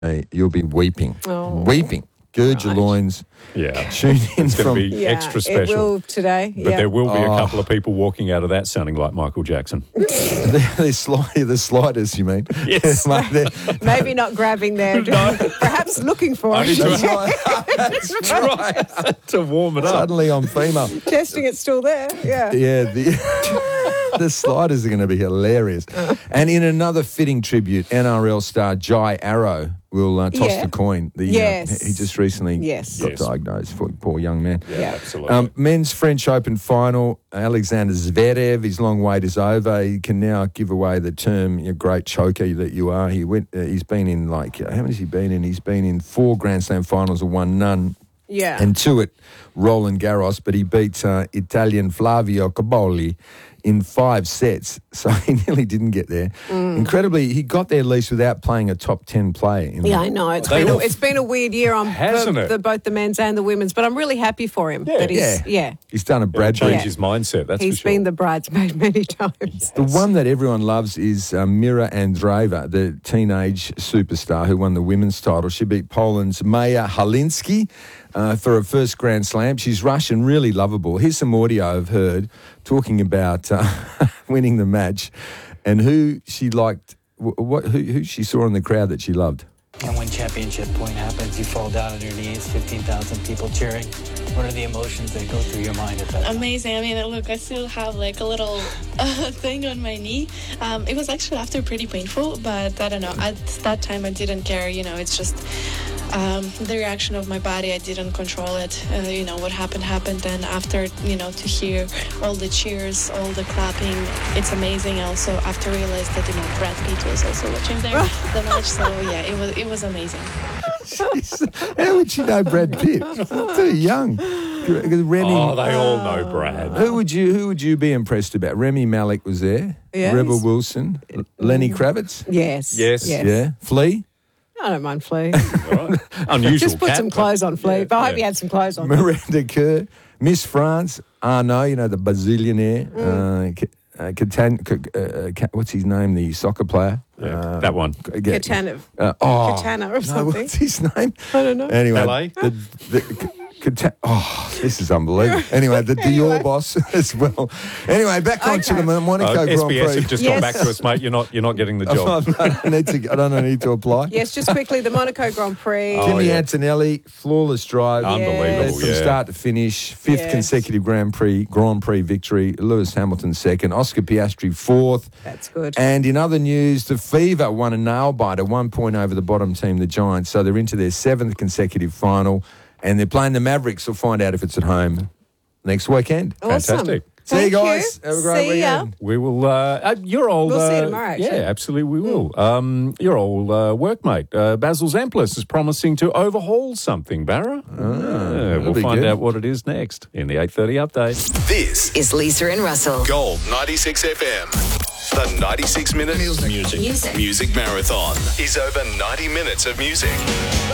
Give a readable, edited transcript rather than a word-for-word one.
you'll be weeping. Oh. Weeping. Gird your loins. Yeah. Tune in It's from... going to be extra special. It will today. But there will be a couple of people walking out of that sounding like Michael Jackson. They're sliders, you mean? Yes. Maybe not grabbing there. Perhaps looking for it. That's right. To warm it up. Suddenly I'm female. Testing it's still there. Yeah. Yeah, the sliders are going to be hilarious. And in another fitting tribute, NRL star Jai Arrow will toss the coin. He just recently got diagnosed, poor young man. Yeah, absolutely. Men's French Open final, Alexander Zverev, his long wait is over. He can now give away the term, you great choker that you are. He's been in how many has he been in? He's been in 4 Grand Slam finals and won none. Yeah. And 2 at Roland Garros, but he beat Italian Flavio Cobolli in 5 sets, so he nearly didn't get there. Incredibly, he got there at least without playing a top 10 player. I know. It's been a weird year on both the men's and the women's, but I'm really happy for him. He's done a Bradbury. Changed his mindset, that's for sure. He's been the bridesmaid many times. The one that everyone loves is Mira Andreeva, the teenage superstar who won the women's title. She beat Poland's Maja Halinski for her first Grand Slam. She's Russian, really lovable. Here's some audio I've heard talking about winning the match and who she liked, who she saw in the crowd that she loved. And when championship point happens, you fall down on your knees, 15,000 people cheering. What are the emotions that go through your mind at that time? Amazing. I mean, look, I still have like a little thing on my knee. It was actually after pretty painful, but I don't know. At that time, I didn't care. It's just the reaction of my body. I didn't control it. What happened. And after, to hear all the cheers, all the clapping, it's amazing. Also, after I realized that, Brad Pitt was also watching the match. So, yeah, it was amazing. Jeez. How would you know Brad Pitt? Too young. Remy, they all know Brad. Who would you be impressed about? Remy Malik was there. Yes. Rebel Wilson. Lenny Kravitz. Yes. Yeah. Flea. I don't mind Flea. Right. Unusual. Just put some clothes on, Flea. But I hope he had some clothes on. Miranda Kerr. Miss France. Arnaud, the Brazilianaire. What's his name? The soccer player. Yeah, that one. Katana. Katana or something. No, what's his name? I don't know. Anyway, this is unbelievable. Anyway, the Dior boss as well. Anyway, back on to the Monaco Grand Prix. SBS have just gone back to us, mate. You're not getting the job. I don't need to apply. Yes, just quickly, the Monaco Grand Prix. Kimi Antonelli, flawless drive. Unbelievable, From start to finish. 5th consecutive Grand Prix victory. Lewis Hamilton 2nd. Oscar Piastri 4th. That's good. And in other news, the Fever won a nail-biter, 1 point over the bottom team, the Giants. So they're into their 7th consecutive final. And they're playing the Mavericks. We'll find out if it's at home next weekend. Awesome. Fantastic. See you guys. Have a great weekend. We will. Your old. We'll see you tomorrow. Yeah, absolutely, we will. Your old workmate Basil Zamplis is promising to overhaul something. Barra. We'll find out what it is next in the 8:30 update. This is Lisa and Russell. Gold 96 FM. The 96-minute music marathon is over 90 minutes of music.